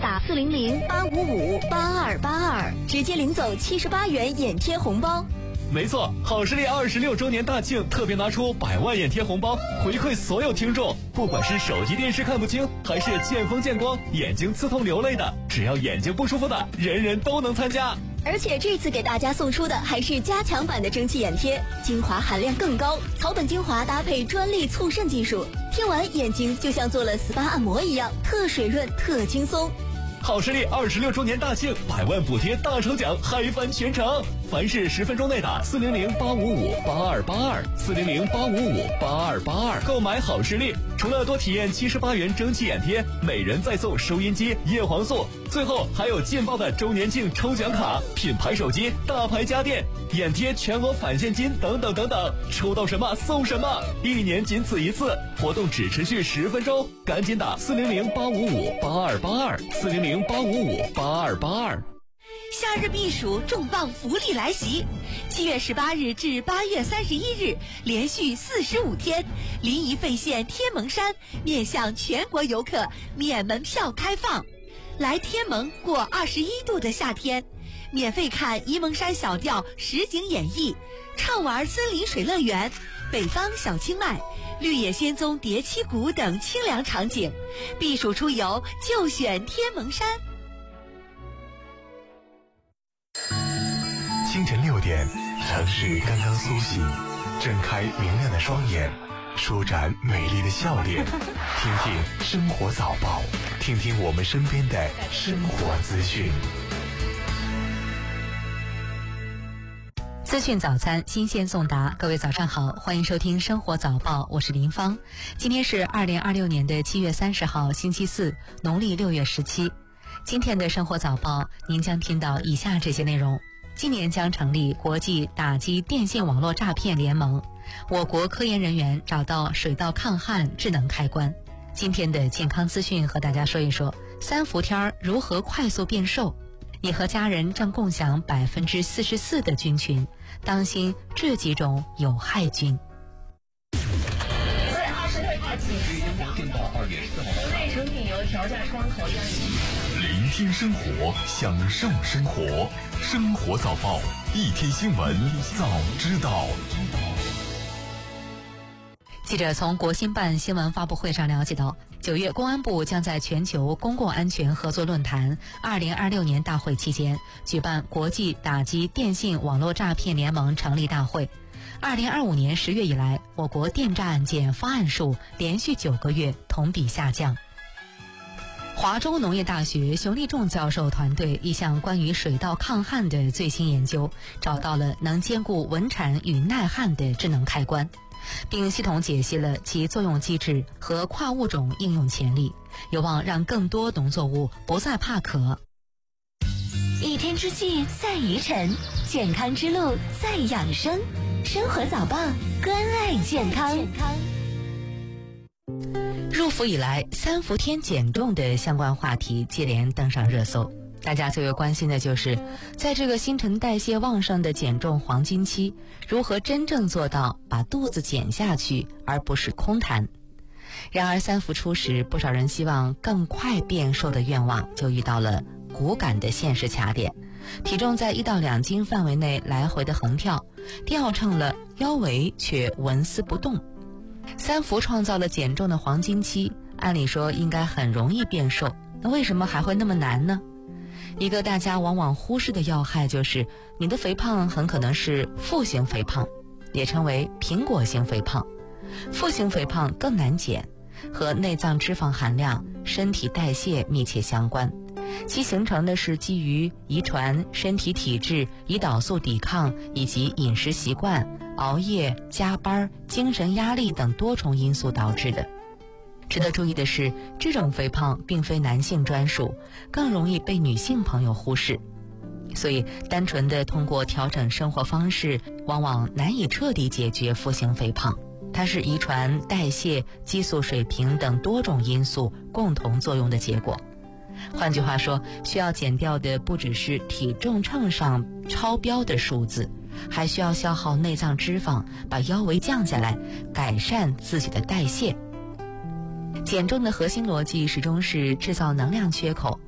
打400-855-8282，直接领走78元眼贴红包。 没错，好视力26周年大庆特别拿出100万眼贴红包回馈所有听众，不管是手机电视看不清，还是见风见光眼睛刺痛流泪的，只要眼睛不舒服的，人人都能参加。 而且这次给大家送出的还是加强版的蒸汽眼贴，精华含量更高，草本精华搭配专利促渗技术，贴完眼睛就像做了 SPA 按摩一样，特水润特轻松。 好视力26周年大庆100万补贴大抽奖嗨翻全城，凡是10分钟内打400-855-8282，400-855-8282，购买好视力，除了多体验78元蒸汽眼贴，每人再送收音机、叶黄素，最后还有劲爆的周年庆抽奖卡、品牌手机、大牌家电、眼贴全额返现金等等等等，抽到什么送什么，1年仅此一次，活动只持续10分钟，赶紧打400-855-8282，400-855-8282。 夏日避暑重磅福利来袭！7月18日至8月31日，连续45天，临沂费县天门山面向全国游客免门票开放。来天门过21度的夏天，免费看沂蒙山小调实景演绎，畅玩森林水乐园、北方小清迈、绿野仙踪叠七谷等清凉场景。避暑出游就选天门山。 清晨6点，城市刚刚苏醒，睁开明亮的双眼，舒展美丽的笑脸，听听生活早报，听听我们身边的生活资讯。 资讯早餐新鲜送达，各位早上好，欢迎收听生活早报，我是林芳。今天是2026年的7月30号星期四，农历6月17。今天的生活早报您将听到以下这些内容：今年将成立国际打击电信网络诈骗联盟，我国科研人员找到水稻抗旱智能开关。今天的健康资讯和大家说一说3伏天如何快速变瘦。你和家人正共享44%的菌群，当心这几种有害菌。 电到2月4号，内成品油调价窗口聆听生活，享受生活，生活早报，一天新闻早知道。 记者从国新办新闻发布会上了解到，9月公安部将在全球公共安全合作论坛2026年大会期间举办国际打击电信网络诈骗联盟成立大会。2025年10月以来，我国电诈案件发案数连续9个月同比下降。华中农业大学熊立仲教授团队一项关于水稻抗旱的最新研究，找到了能兼顾稳产与耐旱的智能开关，并系统解析了其作用机制和跨物种应用潜力，有望让更多农作物不再怕渴。 一天之计在于晨，健康之路在养生。生活早报，关爱健康。 入伏以来，3伏天减重的相关话题接连登上热搜。大家最为关心的就是，在这个新陈代谢旺盛的减重黄金期，如何真正做到把肚子减下去，而不是空谈。然而3伏初时，不少人希望更快变瘦的愿望就遇到了骨感的现实卡点，体重在1到2斤范围内来回的横跳，吊秤了腰围却纹丝不动。3伏创造了减重的黄金期，按理说应该很容易变瘦，那为什么还会那么难呢？一个大家往往忽视的要害就是，你的肥胖很可能是负型肥胖，也称为苹果型肥胖。负型肥胖更难减，和内脏脂肪含量、身体代谢密切相关，其形成的是基于遗传、身体体质、胰岛素抵抗以及饮食习惯、熬夜、加班、精神压力等多重因素导致的。值得注意的是，这种肥胖并非男性专属，更容易被女性朋友忽视。所以单纯的通过调整生活方式，往往难以彻底解决负型肥胖。它是遗传、代谢、激素水平等多种因素共同作用的结果。换句话说，需要减掉的不只是体重秤上超标的数字，还需要消耗内脏脂肪，把腰围降下来，改善自己的代谢。减重的核心逻辑始终是制造能量缺口，